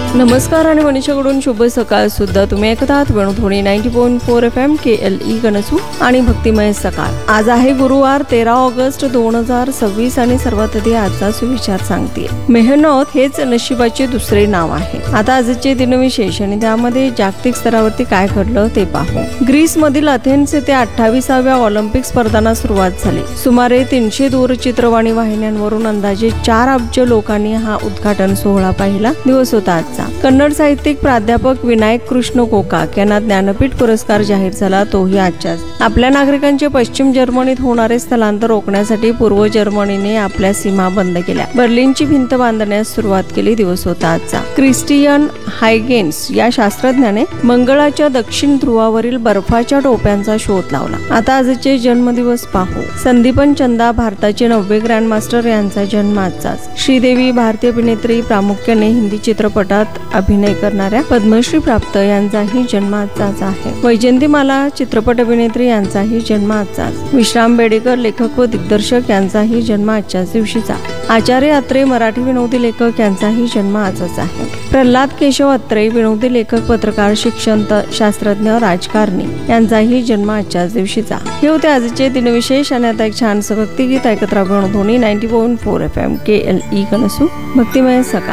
नमस्कार आणि मनीषाकडून शुभ सकाळ सुद्धा तुम्ही ऐकत आहात वेणुध्वनी 90.4 FM KLE गणसू आणि भक्तिमय सकाळ। आज आहे गुरुवार 13 ऑगस्ट 2026 आणि सर्वात आधी आजचा सुविचार सांगते। मेहनत हेच नशिबाचे दुसरे नाव आहे। आता आजचे दिनविशेष आणि त्यामध्ये जागतिक स्तरावरती काय घडलं ते पाहू। ग्रीस मधील अथेन्स येथे 28व्या ऑलिम्पिक स्पर्धांना सुरुवात झाली। सुमारे 300 दूरचित्रवाणी वाहिन्यांवरून अंदाजे 4 अब्ज लोकांनी हा उद्घाटन सोहळा पाहिला। दिवस होता आजचा। कन्नड साहित्यिक प्राध्यापक विनायक कृष्ण गोकाक यांना ज्ञानपीठ पुरस्कार जाहीर झाला, तोही आजच्याच। आपल्या नागरिकांचे पश्चिम जर्मनीत होणारे स्थलांतर रोखण्यासाठी पूर्व जर्मनीने आपल्या सीमा बंद केल्या। बर्लिनची भिंत बांधण्यास सुरुवात केली। दिवस होता आजचा। क्रिस्टियन हायगेन्स या शास्त्रज्ञाने मंगळाच्या दक्षिण ध्रुवावरील बर्फाच्या टोप्यांचा शोध लावला। आता आजचे जन्मदिवस पाहू। संदीपन चंदा भारताचे 9वे ग्रँडमास्टर यांचा जन्म आजचाच। श्रीदेवी भारतीय अभिनेत्री, प्रामुख्याने हिंदी चित्रपटात अभिनय करणाऱ्या पद्मश्री प्राप्त यांचाही जन्म आजचाच आहे। वैजयंतीमाला चित्रपट अभिनेत्री यांचाही जन्म आजचाच। विश्राम बेडेकर लेखक व दिग्दर्शक यांचाही जन्म आजच्याच दिवशीचा। आचार्य अत्रे मराठी विनोदी लेखक यांचाही जन्म आजच आहे। प्रल्हाद केशव अत्रे विनोदी लेखक, पत्रकार, शिक्षण शास्त्रज्ञ, राजकारणी यांचाही जन्म आजच्याच दिवशीचा। हे होते आजचे दिनविशेष आणि आता एक छानसं भक्तिगीत ऐकत राहा वेणुध्वनी 90.4 FM KLE गणसू भक्तिमय सकाळ।